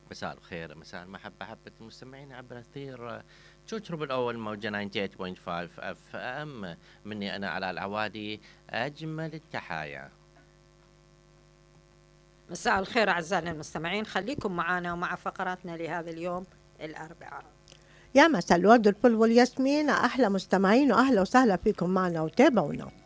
مساء الخير، مساء المحبة، أحبة المستمعين عبر أثير تشوترو بالأول موجة 98.5 اف ام. مني أنا علاء العوادي، أجمل التحايا. مساء الخير أعزائنا المستمعين، خليكم معنا ومع فقراتنا لهذا اليوم الأربعاء. يا مساء الورد والفل والياسمين، أحلى مستمعين وأهلا وسهلا فيكم معنا وتابعونا.